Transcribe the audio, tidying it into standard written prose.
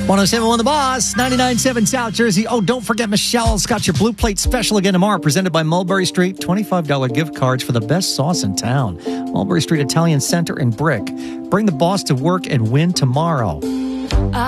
107.1 The Boss, 99.7 South Jersey. Oh, don't forget Michelle's got your Blue Plate special again tomorrow, presented by Mulberry Street. $25 gift cards for the best sauce in town. Mulberry Street Italian Center in Brick. Bring the boss to work and win tomorrow.